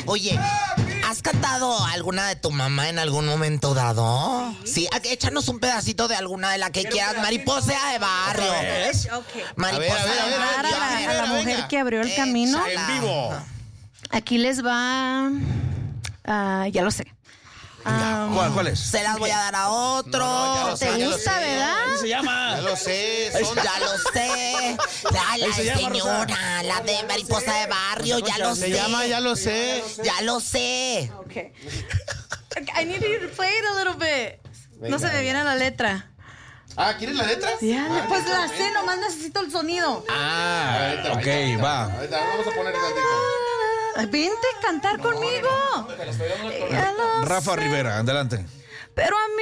Oye, ¿has cantado alguna de tu mamá en algún momento dado? Sí, échanos un pedacito de alguna de la que quieras. Mariposa de barrio. Okay. Mariposa de barrio. A la mujer que abrió el camino. En vivo. Aquí les va. Ya lo sé. ¿Cuál es? Se las voy a dar a otro. ya lo sé, ¿Te gusta, verdad? ¿Cómo se llama? Ya lo sé. Ya lo sé. La señora, la de Mariposa de Barrio, ya lo sé. Se llama Ya lo sé. Ya lo sé. Okay. I need you to play it a little bit. No se me viene la letra. ¿Quieres la letra? Pues la sé, nomás necesito el sonido. Ok, va. Ahorita, vamos a poner tantito. Vente a cantar conmigo. Rafa Rivera, adelante. Pero a mí